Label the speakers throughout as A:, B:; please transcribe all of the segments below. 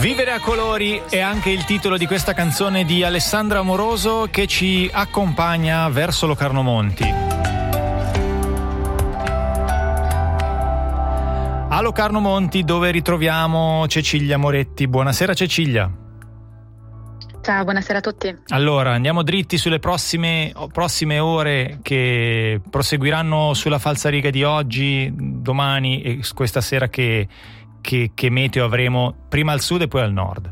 A: Vivere a colori è anche il titolo di questa canzone di Alessandra Amoroso che ci accompagna verso Locarno Monti. A Locarno Monti, dove ritroviamo Cecilia Moretti. Buonasera Cecilia.
B: Ciao, buonasera a tutti.
A: Allora, andiamo dritti sulle prossime ore che proseguiranno sulla falsariga di oggi, domani e questa sera che meteo avremo prima al sud e poi al nord.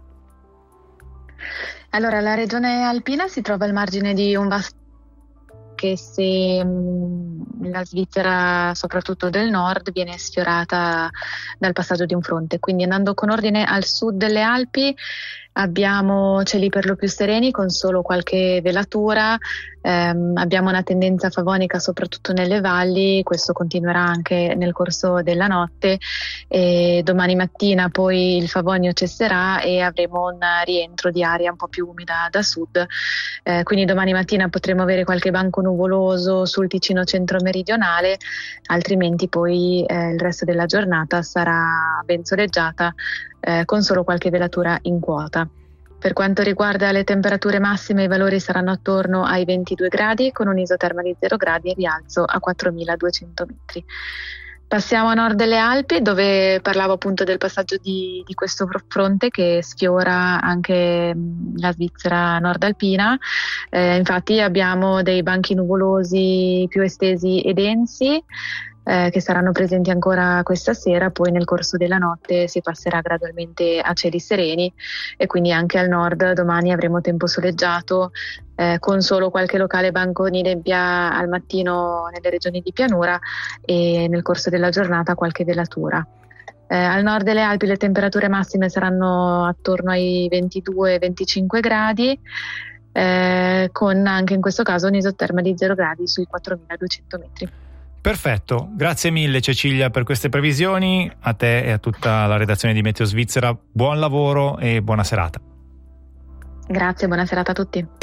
B: Allora, la regione alpina si trova al margine di un vasto che se la Svizzera, soprattutto del nord, viene sfiorata dal passaggio di un fronte. Quindi andando con ordine al sud delle Alpi abbiamo cieli per lo più sereni con solo qualche velatura, abbiamo una tendenza favonica soprattutto nelle valli, questo continuerà anche nel corso della notte e domani mattina poi il favonio cesserà e avremo un rientro di aria un po' più umida da sud, quindi domani mattina potremo avere qualche banco nuvoloso sul Ticino centro-meridionale, altrimenti poi il resto della giornata sarà ben soleggiata con solo qualche velatura in quota. Per quanto riguarda le temperature massime, i valori saranno attorno ai 22 gradi con un'isoterma di 0 gradi e rialzo a 4.200 metri. Passiamo a nord delle Alpi, dove parlavo appunto del passaggio di questo fronte che sfiora anche la Svizzera nord alpina. Infatti abbiamo dei banchi nuvolosi più estesi e densi, che saranno presenti ancora questa sera, poi nel corso della notte si passerà gradualmente a cieli sereni e quindi anche al nord domani avremo tempo soleggiato con solo qualche locale banco di nebbia al mattino nelle regioni di pianura e nel corso della giornata qualche velatura. Al nord delle Alpi le temperature massime saranno attorno ai 22-25 gradi, con anche in questo caso un'isoterma di 0 gradi sui 4.200 metri.
A: Perfetto, grazie mille Cecilia per queste previsioni, a te e a tutta la redazione di Meteo Svizzera, buon lavoro e buona serata.
B: Grazie, buona serata a tutti.